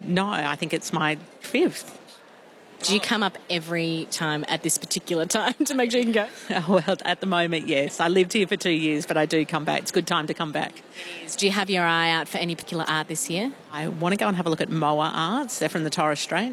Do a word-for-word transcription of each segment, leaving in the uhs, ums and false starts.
No, I think it's my fifth. Do you come up every time at this particular time to make sure you can go? Well, at the moment, yes. I lived here for two years, but I do come back. It's a good time to come back. Do you have your eye out for any particular art this year? I want to go and have a look at Moa Arts. They're from the Torres Strait.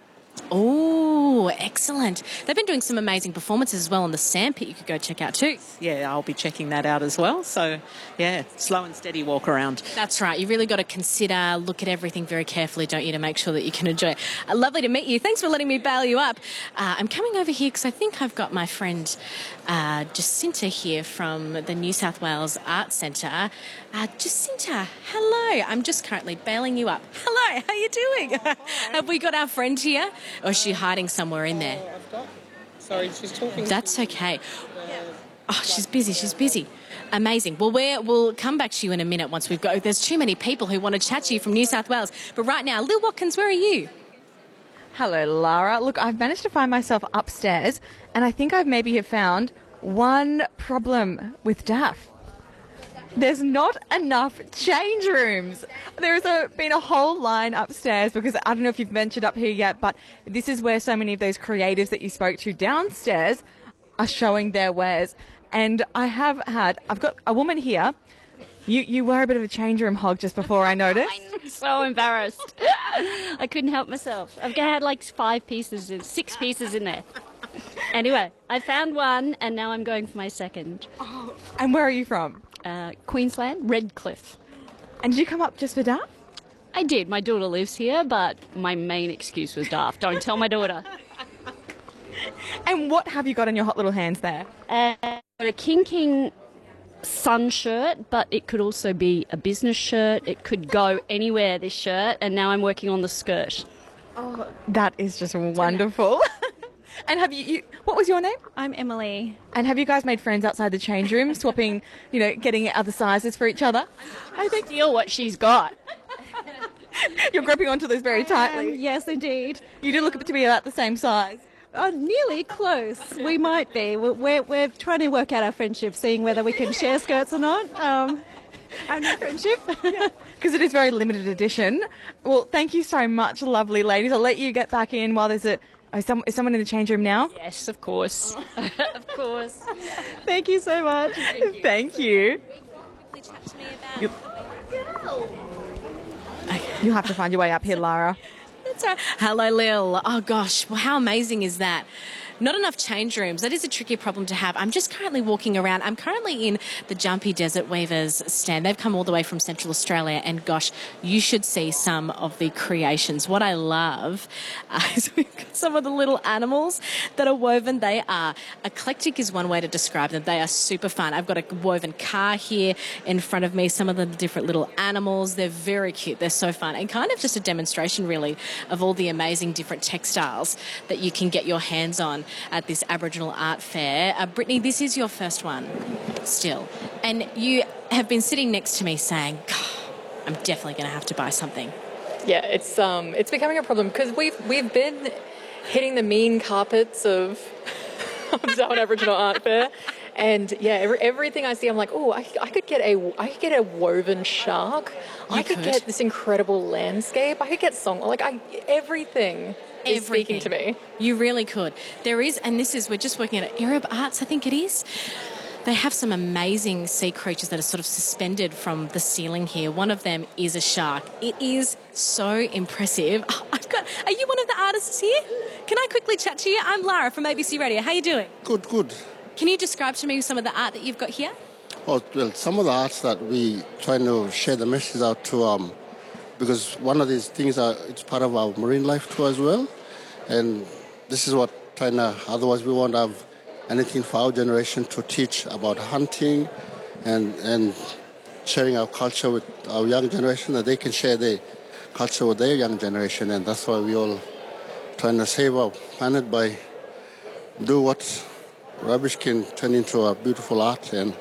Oh, excellent. They've been doing some amazing performances as well on the Sandpit you could go check out too. Yeah, I'll be checking that out as well. So, yeah, slow and steady walk around. That's right. You really got to consider, look at everything very carefully, don't you, to make sure that you can enjoy it. Uh, lovely to meet you. Thanks for letting me bail you up. Uh, I'm coming over here because I think I've got my friend uh, Jacinta here from the New South Wales Arts Centre. Uh, Jacinta, hello. I'm just currently bailing you up. Hello, how you doing? Have we got our friend here? Or is she hiding somewhere in there? Oh, I've got... Sorry, she's talking. That's okay. Oh, she's busy, she's busy. Amazing. Well, we're, we'll come back to you in a minute once we've got... There's too many people who want to chat to you from New South Wales. But right now, Lil Watkins, where are you? Hello, Lara. Look, I've managed to find myself upstairs, and I think I've maybe have found one problem with D A F. There's not enough change rooms. There's a, been a whole line upstairs because I don't know if you've ventured up here yet, but this is where so many of those creatives that you spoke to downstairs are showing their wares. And I have had, I've got a woman here. You you were a bit of a change room hog just before I noticed. I'm so embarrassed. I couldn't help myself. I've had like five pieces, six pieces in there. Anyway, I found one and now I'm going for my second. Oh, and where are you from? Uh, Queensland, Redcliffe. And did you come up just for D A F? I did. My daughter lives here, but my main excuse was D A F. Don't tell my daughter. And what have you got in your hot little hands there? Uh, a King King sun shirt, but it could also be a business shirt. It could go anywhere, this shirt, and now I'm working on the skirt. Oh, that is just wonderful. And have you, you, what was your name? I'm Emily. And have you guys made friends outside the change room, swapping, you know, getting other sizes for each other? I think steal what she's got. You're gripping onto those very tightly. Um, yes, indeed. You do look to be about the same size. Uh, nearly close. We might be. We're, we're, we're trying to work out our friendship, seeing whether we can share skirts or not. Um, our new friendship. Because it is very limited edition. Well, thank you so much, lovely ladies. I'll let you get back in while there's a... Oh, is, some, is someone in the change room now? Yes, of course. Of course. Thank you so much. Thank you. Thank you. You- You'll have to find your way up here, Lara. That's right. Hello, Lil. Oh, gosh. Well, how amazing is that? Not enough change rooms. That is a tricky problem to have. I'm just currently walking around. I'm currently in the Jumpy Desert Weavers stand. They've come all the way from Central Australia, and gosh, you should see some of the creations. What I love uh, is we've got some of the little animals that are woven. They are eclectic is one way to describe them. They are super fun. I've got a woven car here in front of me, some of the different little animals. They're very cute. They're so fun, and kind of just a demonstration, really, of all the amazing different textiles that you can get your hands on at this Aboriginal art fair. Uh, Brittany, this is your first one still. And you have been sitting next to me saying, I'm definitely going to have to buy something. Yeah, it's um, it's becoming a problem because we've, we've been hitting the mean carpets of, of Darwin Aboriginal Art Fair. And yeah, every, everything I see, I'm like, oh, I, I could get a, I could get a woven shark. You I could, could get this incredible landscape. I could get song, like I, everything. Is Everything. speaking to me. You really could. There is, and this is, we're just working at Arab Arts, I think it is. They have some amazing sea creatures that are sort of suspended from the ceiling here. One of them is a shark. It is so impressive. Oh, I've got, are you one of the artists here? Can I quickly chat to you? I'm Lara from A B C Radio. How are you doing? Good, good. Can you describe to me some of the art that you've got here? Oh, well, some of the arts that we trying to share the message out to, um, because one of these things are it's part of our marine life too as well, and this is what trying to. Otherwise, we won't have anything for our generation to teach about hunting, and and sharing our culture with our young generation that they can share their culture with their young generation, and that's why we all trying to save our planet by do what rubbish can turn into a beautiful art. And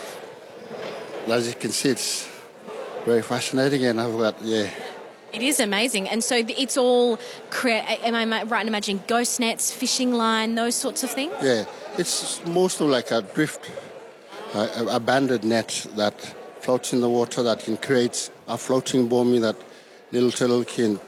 as you can see, it's very fascinating, and I've got, yeah. It is amazing. And so it's all, crea- am I right in imagining ghost nets, fishing line, those sorts of things? Yeah, it's mostly like a drift, uh, abandoned net that floats in the water that can create a floating bomb that little turtle can